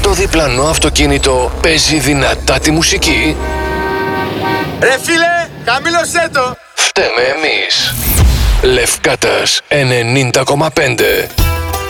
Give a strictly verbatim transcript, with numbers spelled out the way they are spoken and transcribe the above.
το διπλανό αυτοκίνητο παίζει δυνατά τη μουσική? Ρε φίλε, χαμήλωσέ το! Φταίμε εμείς. Λευκάτας ενενήντα κόμμα πέντε.